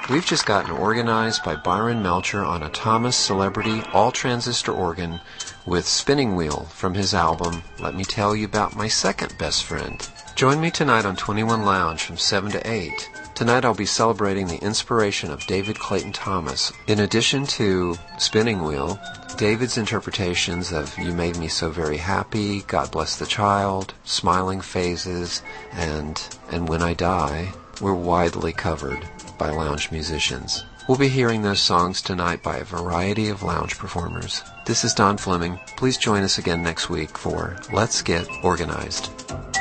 We've just gotten organized by Byron Melcher on a Thomas Celebrity all-transistor organ with Spinning Wheel from his album, Let Me Tell You About My Second Best Friend. Join me tonight on 21 Lounge from 7 to 8. Tonight I'll be celebrating the inspiration of David Clayton Thomas. In addition to Spinning Wheel, David's interpretations of You Made Me So Very Happy, God Bless the Child, Smiling Phases, and When I Die were widely covered by lounge musicians. We'll be hearing those songs tonight by a variety of lounge performers. This is Don Fleming. Please join us again next week for Let's Get Organized.